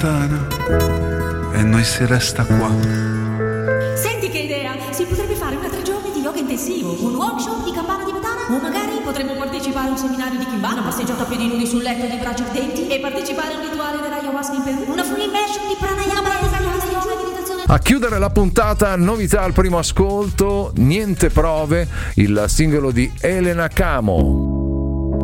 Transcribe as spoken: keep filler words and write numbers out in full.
E noi si resta qua. Senti che idea! Si potrebbe fare una tre giorni di yoga intensivo, un workshop di campana tibetana, o magari potremmo partecipare a un seminario di Kimbana, una passeggiata a piedi nudi sul letto di braccia ardenti e partecipare a un rituale dell'ayahuasca in Perù, una full immersion di pranayama e yoga e meditazione. A chiudere la puntata, novità al primo ascolto, Niente prove, il singolo di Elena Camo.